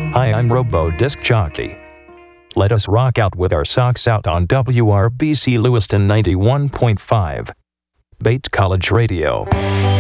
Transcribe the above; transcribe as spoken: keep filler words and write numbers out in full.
Hi, I'm Robo Disc Jockey. Let us rock out with our socks out on W R B C Lewiston ninety-one point five. Bates College Radio.